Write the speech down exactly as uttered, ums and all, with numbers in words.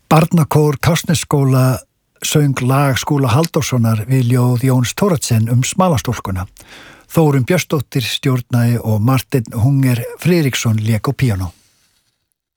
Barnakór Kársnesskóla söng lag Skúla Halldórssonar við ljóð Jóns Thoroddsen um Smalastúlkuna. Þórunn Björnsdóttir stjórnaði og Martin Hunger Friðriksson lék á píanó.